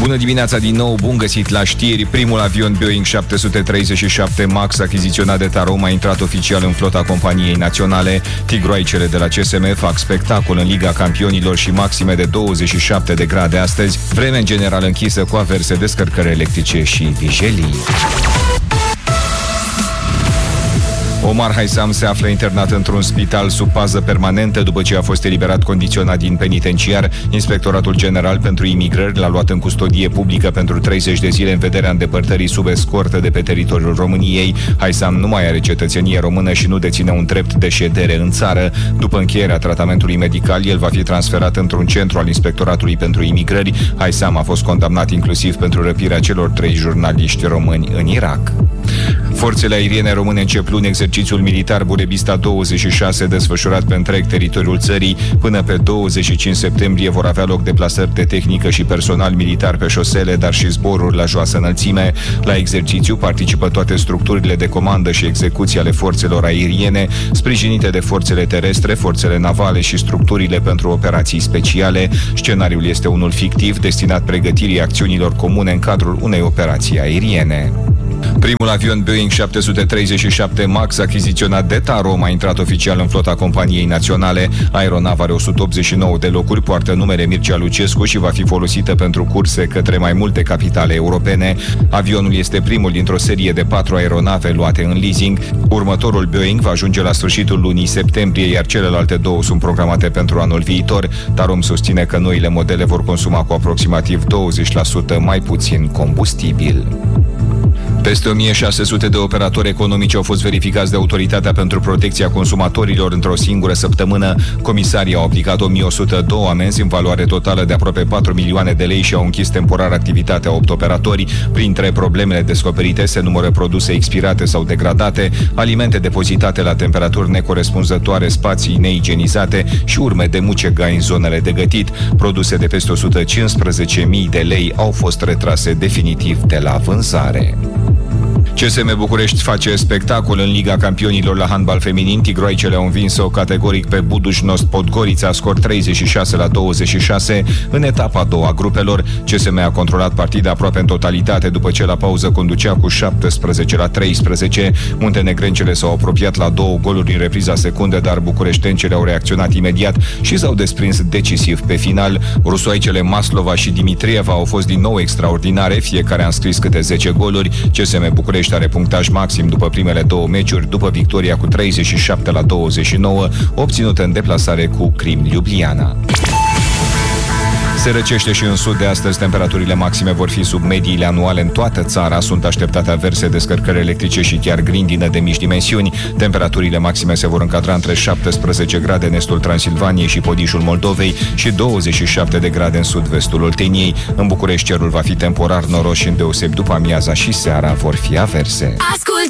Bună dimineața din nou, bun găsit la știri. Primul avion Boeing 737 MAX achiziționat de Tarom a intrat oficial în flota companiei naționale. Tigroaicele de la CSM fac spectacol în Liga Campionilor și maxime de 27 de grade astăzi. Vreme în general închisă cu averse, descărcări electrice și vijelii. Omar Haisam se află internat într-un spital sub pază permanentă după ce a fost eliberat condiționat din penitenciar. Inspectoratul General pentru Imigrări l-a luat în custodie publică pentru 30 de zile în vederea îndepărtării sub escortă de pe teritoriul României. Haisam nu mai are cetățenie română și nu deține un drept de ședere în țară. După încheierea tratamentului medical, el va fi transferat într-un centru al Inspectoratului pentru Imigrări. Haisam a fost condamnat inclusiv pentru răpirea celor 3 jurnaliști români în Irak. Forțele aeriene române încep luni exercițiul militar Burebista 26, desfășurat pe întreg teritoriul țării. Până pe 25 septembrie vor avea loc deplasări de tehnică și personal militar pe șosele, dar și zboruri la joasă înălțime. La exercițiu participă toate structurile de comandă și execuție ale forțelor aeriene, sprijinite de forțele terestre, forțele navale și structurile pentru operații speciale. Scenariul este unul fictiv, destinat pregătirii acțiunilor comune în cadrul unei operații aeriene. Primul avion Boeing 737 MAX achiziționat de Tarom a intrat oficial în flota companiei naționale. Aeronava are 189 de locuri, poartă numele Mircea Lucescu și va fi folosită pentru curse către mai multe capitale europene. Avionul este primul dintr-o serie de 4 aeronave luate în leasing. Următorul Boeing va ajunge la sfârșitul lunii septembrie, iar celelalte 2 sunt programate pentru anul viitor. Tarom susține că noile modele vor consuma cu aproximativ 20% mai puțin combustibil. Peste 1600 de operatori economici au fost verificați de Autoritatea pentru Protecția Consumatorilor într-o singură săptămână. Comisarii au aplicat 1102 amenzi în valoare totală de aproape 4 milioane de lei și au închis temporar activitatea 8 operatori. Printre problemele descoperite se numără produse expirate sau degradate, alimente depozitate la temperaturi necorespunzătoare, spații neigienizate și urme de mucegai în zonele de gătit. Produse de peste 115.000 de lei au fost retrase definitiv de la vânzare. CSM București face spectacol în Liga Campionilor la handbal feminin. Tigroaicele au învins-o categoric pe Budușnost Podgorița, scor 36-26 în etapa a doua grupelor. CSM a controlat partida aproape în totalitate după ce la pauză conducea cu 17-13. Muntenegrencele s-au apropiat la 2 goluri în repriza secundă, dar bucureștencele au reacționat imediat și s-au desprins decisiv pe final. Rusoaicele Maslova și Dimitrieva au fost din nou extraordinare, fiecare a înscris câte 10 goluri. CSM București are punctaj maxim după primele 2 meciuri, după victoria cu 37-29 obținută în deplasare cu Crim Ljubljana. Se răcește și în sud de astăzi, temperaturile maxime vor fi sub mediile anuale în toată țara. Sunt așteptate averse, descărcări electrice și chiar grindină de mici dimensiuni. Temperaturile maxime se vor încadra între 17 grade în estul Transilvaniei și Podișul Moldovei și 27 de grade în sud-vestul Olteniei. În București cerul va fi temporar noros și îndeosebi după amiaza și seara vor fi averse.